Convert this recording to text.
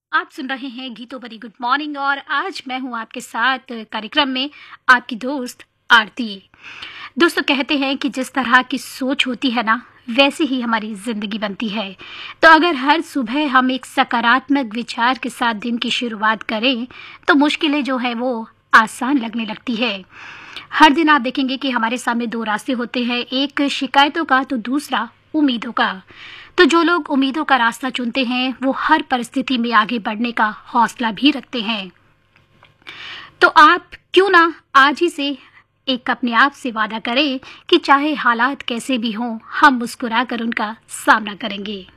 आप सुन रहे हैं गीतों भरी गुड मॉर्निंग और आज मैं हूं आपके साथ कार्यक्रम में आपकी दोस्त आरती। दोस्तों कहते हैं कि जिस तरह की सोच होती है ना वैसे ही हमारी जिंदगी बनती है। तो अगर हर सुबह हम एक सकारात्मक विचार के साथ दिन की शुरुआत करें तो मुश्किलें जो है वो आसान लगने लगती है। हर दिन आप देखेंगे कि हमारे सामने दो रास्ते होते हैं, एक शिकायतों का तो दूसरा उम्मीदों का। तो जो लोग उम्मीदों का रास्ता चुनते हैं वो हर परिस्थिति में आगे बढ़ने का हौसला भी रखते हैं। तो आप क्यों ना आज ही से एक अपने आप से वादा करें कि चाहे हालात कैसे भी हों हम मुस्कुराकर उनका सामना करेंगे।